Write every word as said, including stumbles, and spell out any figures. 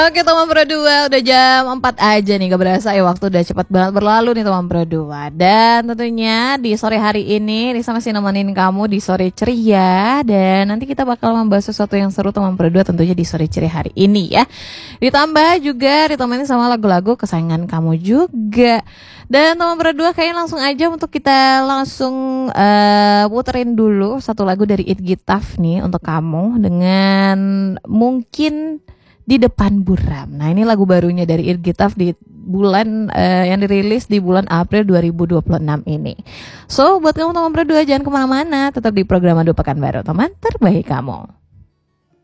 Oke teman berdua, udah jam empat aja nih, gak berasa ya waktu udah cepat banget berlalu nih teman berdua. Dan tentunya di sore hari ini Risa masih nemenin kamu di sore ceria. Dan nanti kita bakal membahas sesuatu yang seru teman berdua tentunya di sore ceria hari ini ya. Ditambah juga ditemani sama lagu-lagu kesayangan kamu juga. Dan teman berdua kayaknya langsung aja untuk kita langsung uh, puterin dulu satu lagu dari It Gitaf nih untuk kamu dengan mungkin Di Depan Buram. Nah ini lagu barunya dari It Gitaf di bulan uh, yang dirilis di bulan April dua ribu dua puluh enam ini. So buat kamu teman berdua jangan kemana-mana, tetap di program Adu Pekanbaru, teman terbaik kamu.